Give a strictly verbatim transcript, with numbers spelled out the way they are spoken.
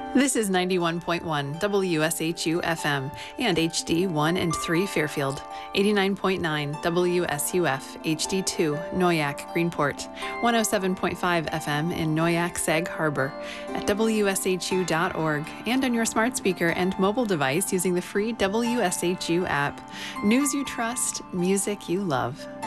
This is ninety-one point one W S H U F M and H D one and three Fairfield, eighty-nine point nine W S U F H D two Noyac Greenport, one oh seven point five F M in Noyac Sag Harbor, at W S H U dot org, and on your smart speaker and mobile device using the free W S H U app. News you trust, music you love.